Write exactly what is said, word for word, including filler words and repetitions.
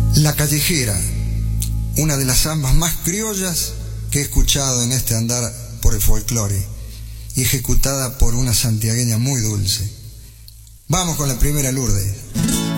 La Callejera, una de las zambas más criollas que he escuchado en este andar por el folclore, y ejecutada por una santiagueña muy dulce. Vamos con la primera, Lourdes.